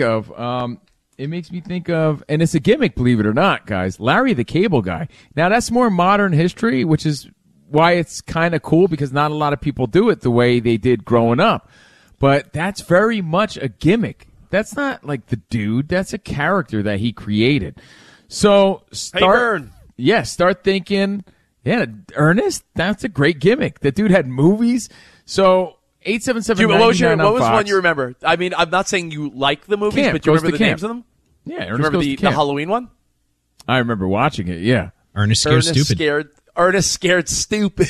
of, and it's a gimmick, believe it or not, guys, Larry the Cable Guy. Now, that's more modern history, which is why it's kind of cool, because not a lot of people do it the way they did growing up. But that's very much a gimmick. That's not like the dude. That's a character that he created. So start thinking, Ernest, that's a great gimmick. That dude had movies. So 877 what was one you remember? I mean, I'm not saying you like the movies, but do you remember the names of them? Yeah, Ernest, remember the Halloween one? I remember watching it, yeah. Ernest Scared Stupid.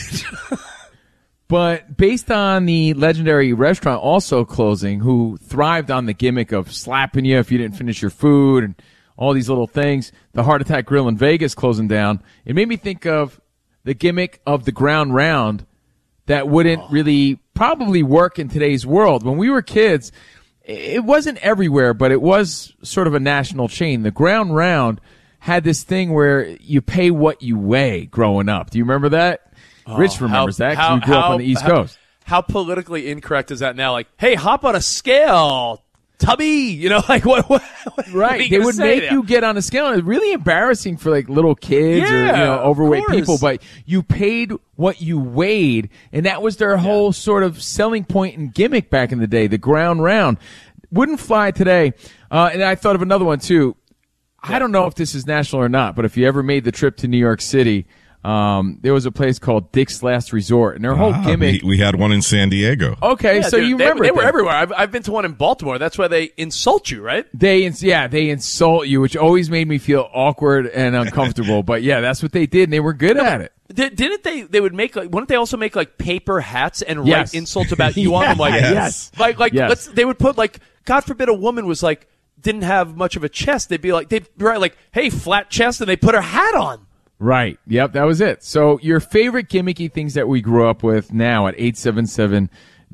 But based on the legendary restaurant also closing, who thrived on the gimmick of slapping you if you didn't finish your food and all these little things, the Heart Attack Grill in Vegas closing down, it made me think of the gimmick of the Ground Round that wouldn't really probably work in today's world. When we were kids, it wasn't everywhere, but it was sort of a national chain. The Ground Round had this thing where you pay what you weigh growing up. Do you remember that? Rich remembers that because we grew up on the East Coast. How politically incorrect is that now? Like, hey, hop on a scale, tubby. You know, like what right. They would make you get on a scale. And it's really embarrassing for like little kids or overweight people. But you paid what you weighed, and that was their whole sort of selling point and gimmick back in the day. The Ground Round wouldn't fly today. And I thought of another one too. I don't know if this is national or not, but if you ever made the trip to New York City, there was a place called Dick's Last Resort, and their whole gimmick. We had one in San Diego. Okay, so you remember they were everywhere. I've been to one in Baltimore. That's why they insult you, right? They insult you, which always made me feel awkward and uncomfortable. But yeah, that's what they did, and they were good at it. Didn't they? They would make. Wouldn't they also make like paper hats and write insults about you on them? Like they would put like, God forbid, a woman was like didn't have much of a chest. They'd be like, they'd write like, hey, flat chest, and they put her hat on. Right. Yep, that was it. So your favorite gimmicky things that we grew up with now at 877-99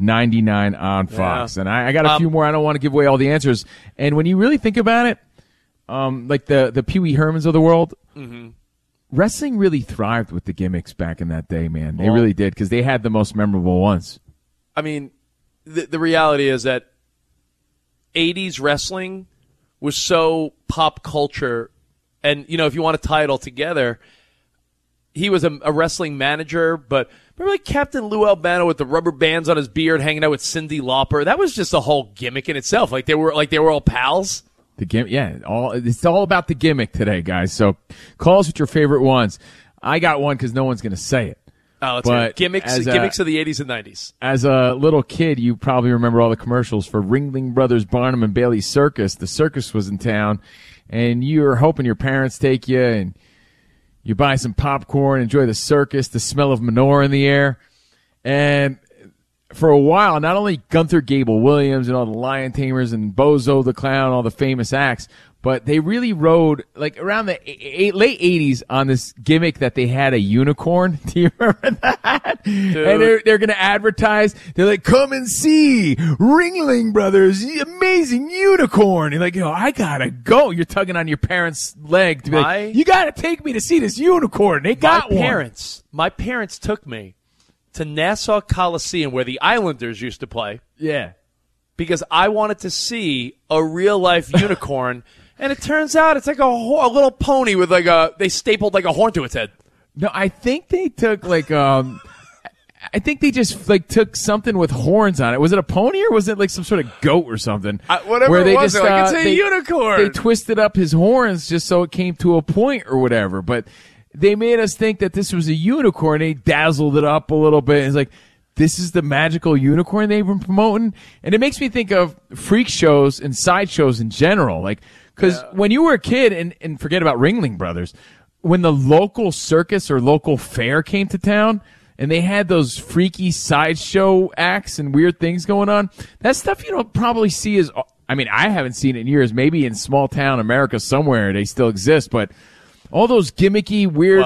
on Fox. And I got a few more. I don't want to give away all the answers. And when you really think about it, like the Pee Wee Hermans of the world, wrestling really thrived with the gimmicks back in that day, man. They really did, because they had the most memorable ones. I mean, the reality is that 80s wrestling was so pop culture. And, you know, if you want to tie it all together, he was a wrestling manager, but remember like Captain Lou Albano with the rubber bands on his beard hanging out with Cyndi Lauper? That was just a whole gimmick in itself. Like they were all pals. The gimmick, it's all about the gimmick today, guys. So call us with your favorite ones. I got one because no one's going to say it. Oh, it's gimmicks of the 80s and 90s. As a little kid, you probably remember all the commercials for Ringling Brothers Barnum and Bailey Circus. The circus was in town, and you were hoping your parents take you, and you buy some popcorn, enjoy the circus, the smell of manure in the air. And for a while, not only Gunther Gable Williams and all the Lion Tamers and Bozo the Clown, all the famous acts, but they really rode, like, around the late 80s on this gimmick that they had a unicorn. Do you remember that? Dude. And they're going to advertise. They're like, come and see Ringling Brothers, amazing unicorn. You're like, I got to go. You're tugging on your parents' leg to be like, you got to take me to see this unicorn. They got one. My parents took me to Nassau Coliseum where the Islanders used to play. Yeah. Because I wanted to see a real-life unicorn. And it turns out it's like a little pony with they stapled like a horn to its head. No, I think they took I think they just took something with horns on it. Was it a pony or was it like some sort of goat or something? Whatever it was, it's a unicorn. They twisted up his horns just so it came to a point or whatever. But they made us think that this was a unicorn. They dazzled it up a little bit. It's like, this is the magical unicorn they've been promoting? And it makes me think of freak shows and sideshows in general. Because when you were a kid, and forget about Ringling Brothers, when the local circus or local fair came to town and they had those freaky sideshow acts and weird things going on, that stuff you don't probably see as, I mean, I haven't seen it in years. Maybe in small town America somewhere they still exist, but all those gimmicky, weird,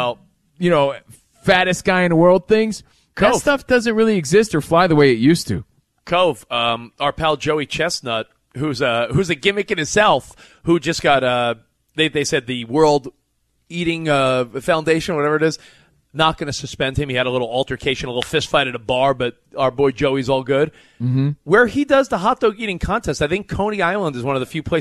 fattest guy in the world things, that stuff doesn't really exist or fly the way it used to. Cove, our pal Joey Chestnut, who's a gimmick in himself, who just got they said the World Eating Foundation, whatever it is, not going to suspend him. He had a little altercation, a little fist fight at a bar, but our boy Joey's all good. Mm-hmm. Where he does the hot dog eating contest, I think Coney Island is one of the few places